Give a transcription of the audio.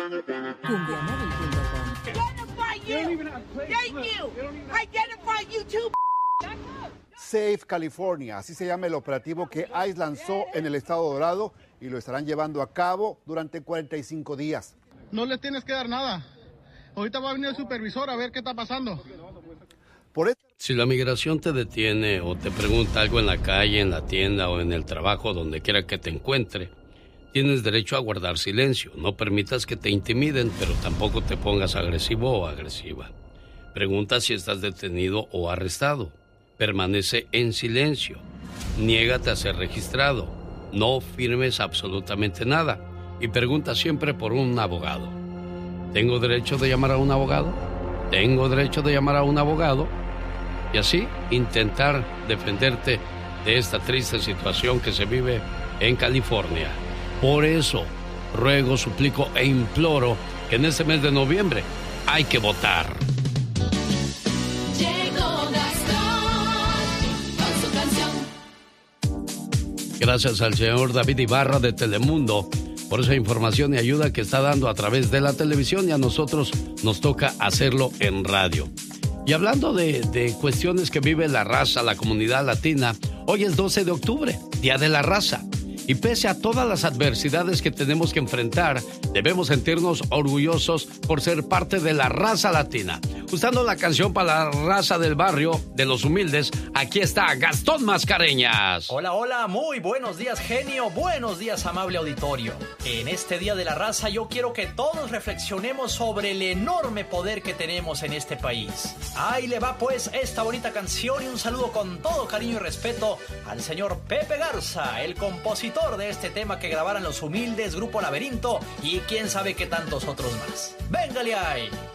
Safe California, así se llama el operativo que ICE lanzó en el estado Dorado y lo estarán llevando a cabo durante 45 días. No les tienes que dar nada. Ahorita va a venir el supervisor a ver qué está pasando. Si la migración te detiene o te pregunta algo en la calle, en la tienda o en el trabajo, donde quiera que te encuentre, tienes derecho a guardar silencio. No permitas que te intimiden, pero tampoco te pongas agresivo o agresiva. Pregunta si estás detenido o arrestado. Permanece en silencio. Niégate a ser registrado. No firmes absolutamente nada. Y pregunta siempre por un abogado. ¿Tengo derecho de llamar a un abogado? ¿Tengo derecho de llamar a un abogado? Y así intentar defenderte de esta triste situación que se vive en California. Por eso, ruego, suplico e imploro que en este mes de noviembre hay que votar. Llegó Gastón con su canción. Gracias al señor David Ibarra de Telemundo por esa información y ayuda que está dando a través de la televisión, y a nosotros nos toca hacerlo en radio. Y hablando de cuestiones que vive la raza, la comunidad latina, hoy es 12 de octubre, Día de la Raza. Y pese a todas las adversidades que tenemos que enfrentar, debemos sentirnos orgullosos por ser parte de la raza latina. Usando la canción para la raza del barrio, de los humildes, aquí está Gastón Mascareñas. Hola, hola, muy buenos días, genio, buenos días, amable auditorio. En este Día de la Raza yo quiero que todos reflexionemos sobre el enorme poder que tenemos en este país. Ahí le va pues esta bonita canción y un saludo con todo cariño y respeto al señor Pepe Garza, el compositor de este tema que grabaron Los Humildes, Grupo Laberinto y quién sabe qué tantos otros más. ¡Véngale ahí!